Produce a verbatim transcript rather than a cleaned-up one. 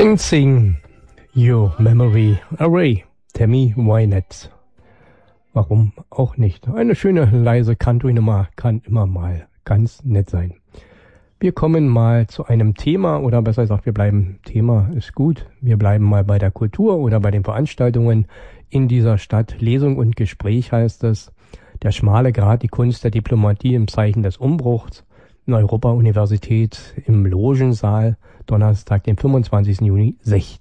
And sing your memory away. Tammy Wynette. Warum auch nicht? Eine schöne, leise Country-Nummer kann immer mal ganz nett sein. Wir kommen mal zu einem Thema, oder besser gesagt, wir bleiben, Thema ist gut, wir bleiben mal bei der Kultur oder bei den Veranstaltungen in dieser Stadt. Lesung und Gespräch heißt es. Der schmale Grat, die Kunst der Diplomatie im Zeichen des Umbruchs. In Europa-Universität im Logensaal, Donnerstag, den fünfundzwanzigsten Juni,